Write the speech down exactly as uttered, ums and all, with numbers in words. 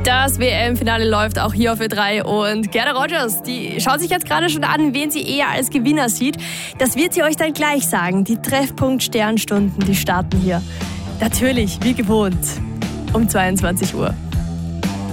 Das W M-Finale läuft auch hier auf Ö drei und Gerda Rogers, die schaut sich jetzt gerade schon an, wen sie eher als Gewinner sieht. Das wird sie euch dann gleich sagen. Die Treffpunkt-Sternstunden, die starten hier. Natürlich, wie gewohnt, um zweiundzwanzig Uhr.